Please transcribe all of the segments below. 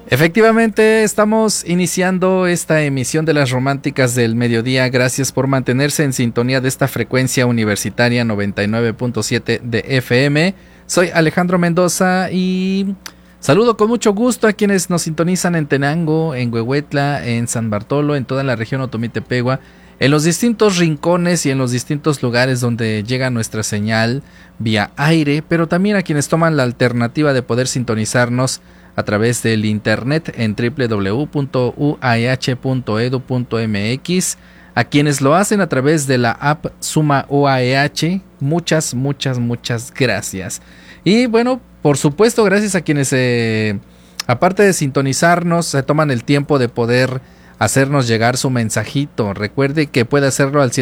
Efectivamente, estamos iniciando esta emisión de las románticas del mediodía. Gracias por mantenerse en sintonía de esta frecuencia universitaria 99.7 de FM. Soy Alejandro Mendoza y saludo con mucho gusto a quienes nos sintonizan en Tenango, en Huehuetla, en San Bartolo, en toda la región Otomi-Tepegua, en los distintos rincones y en los distintos lugares donde llega nuestra señal vía aire, pero también a quienes toman la alternativa de poder sintonizarnos a través del internet en www.uaeh.edu.mx, a quienes lo hacen a través de la app Suma UAEH, muchas gracias. Y bueno, por supuesto, gracias a quienes aparte de sintonizarnos, se toman el tiempo de poder hacernos llegar su mensajito. Recuerde que puede hacerlo al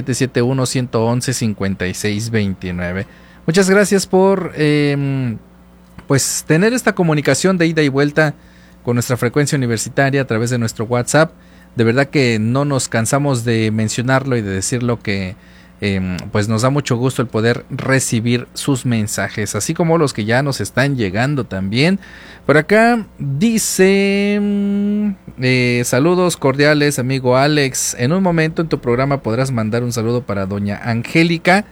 771-111-5629. Muchas gracias por pues tener esta comunicación de ida y vuelta con nuestra frecuencia universitaria a través de nuestro WhatsApp. De verdad que no nos cansamos de mencionarlo y de decirlo, que pues nos da mucho gusto el poder recibir sus mensajes, así como los que ya nos están llegando también. Por acá dice saludos cordiales, amigo Alex. En un momento en tu programa podrás mandar un saludo para doña Angélica,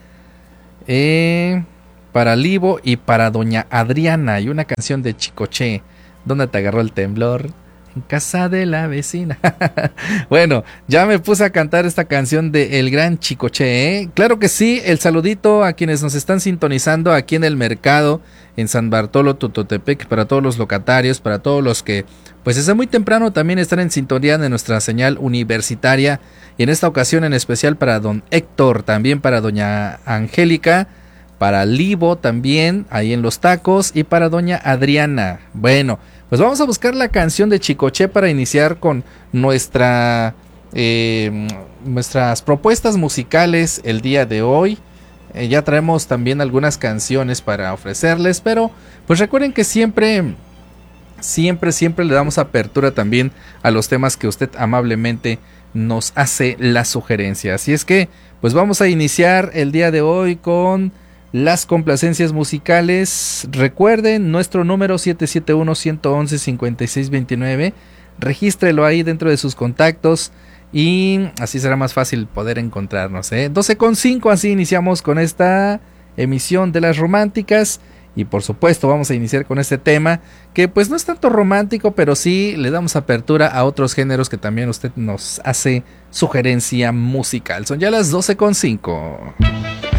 para Livo y para doña Adriana, y una canción de Chicoche. ¿Dónde te agarró el temblor? En casa de la vecina. Bueno, ya me puse a cantar esta canción de El Gran Chicoche, ¿eh? Claro que sí. El saludito a quienes nos están sintonizando aquí en el mercado, en San Bartolo, Tototepec, para todos los locatarios, para todos los que pues desde muy temprano también están en sintonía de nuestra señal universitaria, y en esta ocasión en especial para don Héctor, también para doña Angélica, para Livo también, ahí en Los Tacos, y para doña Adriana. Bueno, pues vamos a buscar la canción de Chicoche para iniciar con nuestras propuestas musicales el día de hoy. Ya traemos también algunas canciones para ofrecerles, pero pues recuerden que siempre le damos apertura también a los temas que usted amablemente nos hace la sugerencia. Así es que pues vamos a iniciar el día de hoy con las complacencias musicales. Recuerden nuestro número 771-111-5629. Regístrelo ahí dentro de sus contactos y así será más fácil poder encontrarnos, 12:05, así iniciamos con esta emisión de las románticas. Y por supuesto vamos a iniciar con este tema que pues no es tanto romántico, pero sí le damos apertura a otros géneros que también usted nos hace sugerencia musical. Son ya las 12:05.